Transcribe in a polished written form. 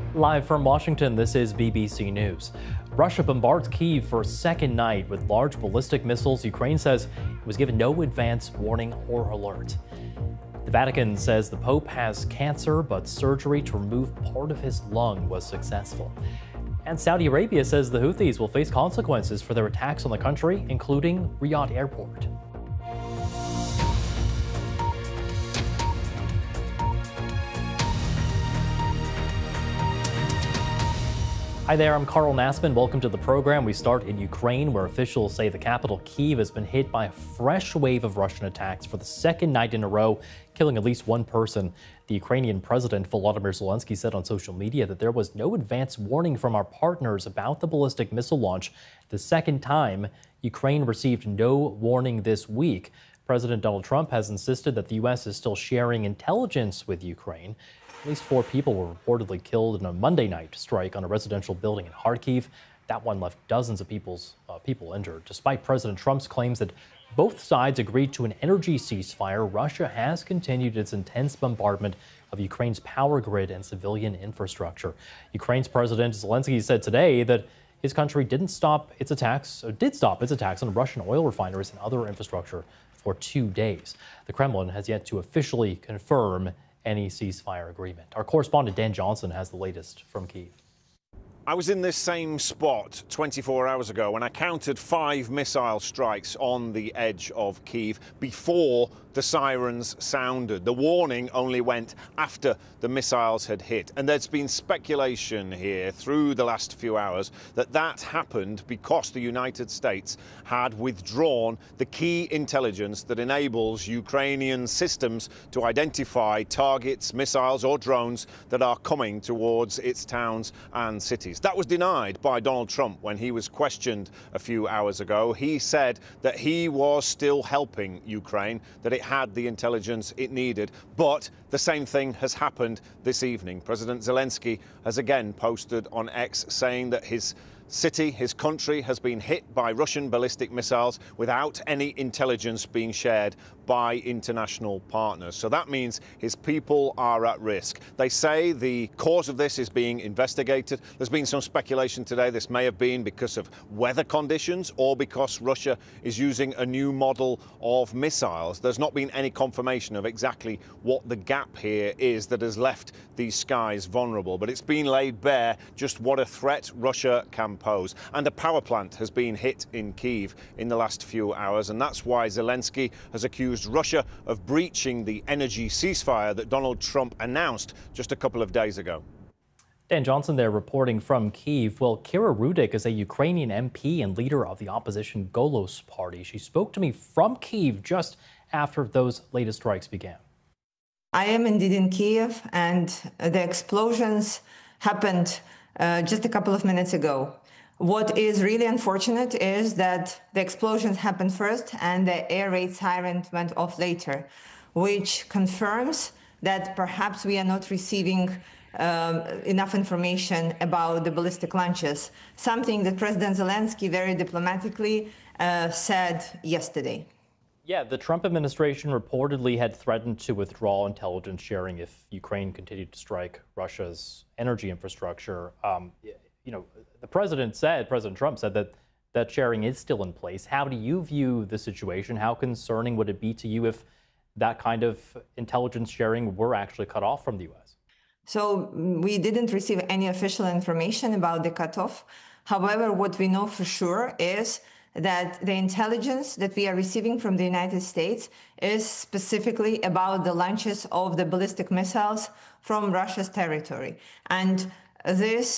Live from Washington, this is BBC News. Russia bombards Kyiv for a second night with large ballistic missiles. Ukraine says it was given no advance warning or alert. The Vatican says the Pope has cancer, but surgery to remove part of his lung was successful. And Saudi Arabia says the Houthis will face consequences for their attacks on the country, including Riyadh Airport. Hi there, I'm Carl Nassman. Welcome to the program. We start in Ukraine, where officials say the capital, Kyiv, has been hit by a fresh wave of Russian attacks for the second night in a row, killing at least one person. The Ukrainian President Volodymyr Zelensky said on social media that there was no advance warning from our partners about the ballistic missile launch. The second time, Ukraine received no warning this week. President Donald Trump has insisted that the U.S. is still sharing intelligence with Ukraine. At least 4 people were reportedly killed in a Monday night strike on a residential building in Kharkiv. That one left dozens of people injured. Despite President Trump's claims that both sides agreed to an energy ceasefire, Russia has continued its intense bombardment of Ukraine's power grid and civilian infrastructure. Ukraine's President Zelensky said today that his country did stop its attacks on Russian oil refineries and other infrastructure for 2 days. The Kremlin has yet to officially confirm any ceasefire agreement. Our correspondent Dan Johnson has the latest from Kyiv. I was in this same spot 24 hours ago when I counted 5 missile strikes on the edge of Kyiv before the sirens sounded. The warning only went after the missiles had hit. And there's been speculation here through the last few hours that that happened because the United States had withdrawn the key intelligence that enables Ukrainian systems to identify targets, missiles or drones that are coming towards its towns and cities. That was denied by Donald Trump when he was questioned a few hours ago. He said that he was still helping Ukraine, that it had the intelligence it needed. But the same thing has happened this evening. President Zelensky has again posted on X saying that his city, his country, has been hit by Russian ballistic missiles without any intelligence being shared by international partners. So that means his people are at risk. They say the cause of this is being investigated. There's been some speculation today this may have been because of weather conditions or because Russia is using a new model of missiles. There's not been any confirmation of exactly what the gap here is that has left these skies vulnerable, but it's been laid bare just what a threat Russia can pose. And a power plant has been hit in Kyiv in the last few hours, and that's why Zelensky has accused Russia of breaching the energy ceasefire that Donald Trump announced just a couple of days ago. Dan Johnson there reporting from Kyiv. Well, Kira Rudik is a Ukrainian MP and leader of the opposition Golos party. She spoke to me from Kyiv just after those latest strikes began. I am indeed in Kyiv, and the explosions happened just a couple of minutes ago. What is really unfortunate is that the explosions happened first and the air raid siren went off later, which confirms that perhaps we are not receiving enough information about the ballistic launches, something that President Zelensky very diplomatically said yesterday. Yeah, the Trump administration reportedly had threatened to withdraw intelligence sharing if Ukraine continued to strike Russia's energy infrastructure. President Trump said that sharing is still in place. How do you view the situation? How concerning would it be to you if that kind of intelligence sharing were actually cut off from the U.S.? So we didn't receive any official information about the cutoff. However, what we know for sure is that the intelligence that we are receiving from the United States is specifically about the launches of the ballistic missiles from Russia's territory. And this